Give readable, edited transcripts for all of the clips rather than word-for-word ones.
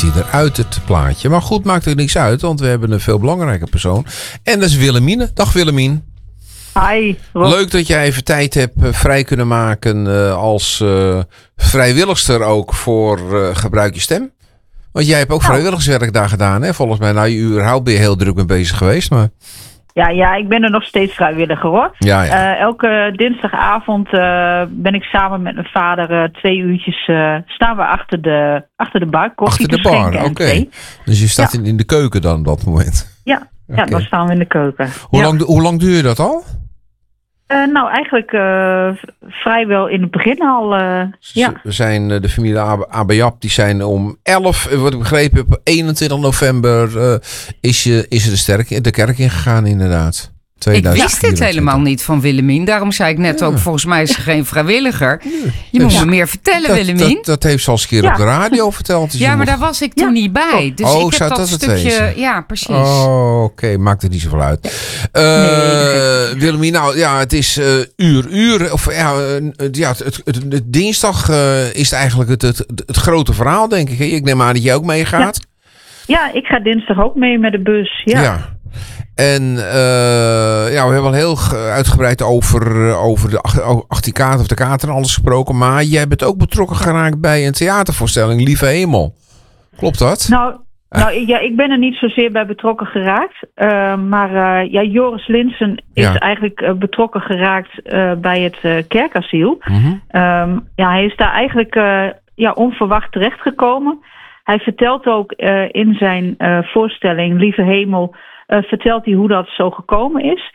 valt hij eruit het plaatje. Maar goed, maakt er niks uit, want we hebben een veel belangrijke persoon. En dat is Willemine. Dag Willemien. Hi, Rob. Leuk dat jij even tijd hebt vrij kunnen maken als vrijwilligster ook voor Gebruik je Stem. Want jij hebt ook vrijwilligerswerk daar gedaan, hè? Volgens mij, überhaupt ben je heel druk mee bezig geweest, maar... Ja, ik ben er nog steeds vrijwilliger, hoor. Ja. Elke dinsdagavond ben ik samen met mijn vader 2 uurtjes... staan we achter de bar, koffie te schenken en thee. Dus je staat in de keuken dan op dat moment? Ja, dan staan we in de keuken. Hoe lang duur je dat al? Eigenlijk vrijwel in het begin al, We zijn de familie Abejap, die zijn om 11, wat ik begrepen heb, 21 november is er de kerk ingegaan inderdaad. Ik wist dit helemaal niet van Willemien. Daarom zei ik net ook, volgens mij is ze geen vrijwilliger. Je moet me meer vertellen, Willemien. Dat heeft ze al eens een keer op de radio verteld. Dus maar daar was ik toen niet bij. Dus ik heb dat stukje... Ja, precies. Oké, maakt het niet zoveel uit. Willemien, het is uur. Of het dinsdag is eigenlijk het grote verhaal, denk ik. Ik neem aan dat jij ook meegaat. Ja, ik ga dinsdag ook mee met de bus. Ja. En we hebben al heel uitgebreid over de 18 kaarten of de kaarten en alles gesproken. Maar jij bent ook betrokken geraakt bij een theatervoorstelling, Lieve Hemel. Klopt dat? Ik ben er niet zozeer bij betrokken geraakt. Maar Joris Linssen is eigenlijk betrokken geraakt bij het kerkasiel. Mm-hmm. Hij is daar eigenlijk onverwacht terechtgekomen. Hij vertelt ook in zijn voorstelling Lieve Hemel... vertelt hij hoe dat zo gekomen is.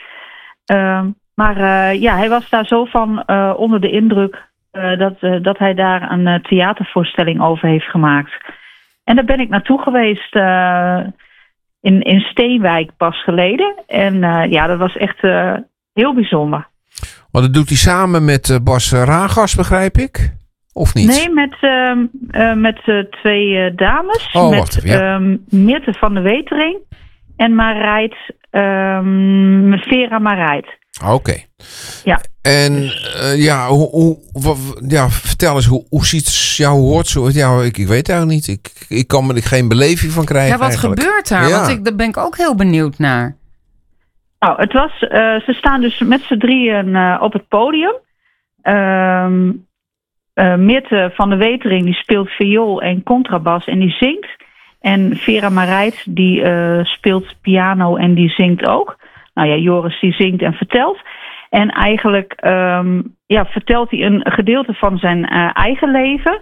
Hij was daar zo van onder de indruk... dat hij daar een theatervoorstelling over heeft gemaakt. En daar ben ik naartoe geweest in Steenwijk pas geleden. En dat was echt heel bijzonder. Maar dat doet hij samen met Bas Ragas, begrijp ik? Of niet? Nee, met 2 dames. Wacht even, Mirte van de Wetering... En Vera Marijt. Oké. Ja. En vertel eens, hoe ziet hoort zo? Ja, ik weet eigenlijk niet. Ik kan er geen beleving van krijgen. Ja, wat eigenlijk gebeurt daar? Ja. Want daar ben ik ook heel benieuwd naar. Nou, het was, ze staan dus met z'n drieën op het podium. Mirte van de Wetering die speelt viool en contrabas en die zingt. En Vera Marijt die speelt piano en die zingt ook. Joris die zingt en vertelt. En eigenlijk vertelt hij een gedeelte van zijn eigen leven.